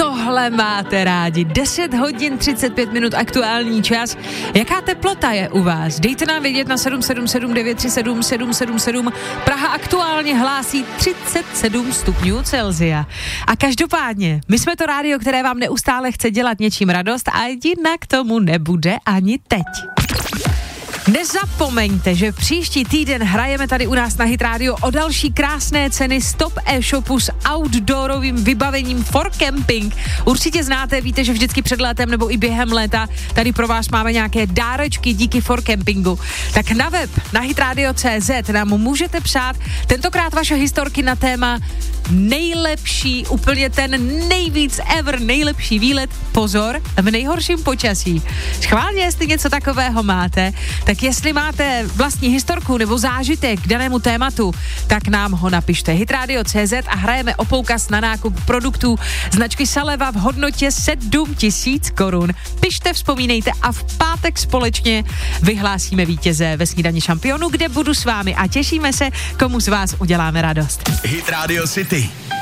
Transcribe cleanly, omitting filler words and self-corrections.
tohle máte rádi. 10 hodin 35 minut aktuální čas. Jaká teplota je u vás? Dejte nám vědět na 777 937 777. Praha aktuálně hlásí 37 stupňů Celsia. A každopádně, my jsme to rádio, které vám neustále chce dělat něčím radost a jinak tomu nebude ani teď. Nezapomeňte, že příští týden hrajeme tady u nás na Hit Radio o další krásné ceny z top e-shopu s outdoorovým vybavením for camping. Určitě znáte, víte, že vždycky před létem nebo i během léta tady pro vás máme nějaké dárečky díky for campingu. Tak na web na hitradio.cz nám můžete psát tentokrát vaše historky na téma nejlepší, úplně ten nejvíc ever, nejlepší výlet, pozor, v nejhorším počasí. Schválně, jestli něco takového máte, tak jestli máte vlastní historku nebo zážitek k danému tématu, tak nám ho napište. hitradio.cz a hrajeme o poukaz na nákup produktů značky Saleva v hodnotě 7 000 korun. Pište, vzpomínejte a v pátek společně vyhlásíme vítěze ve Snídani šampionu, kde budu s vámi a těšíme se, komu z vás uděláme radost. Hit Radio City.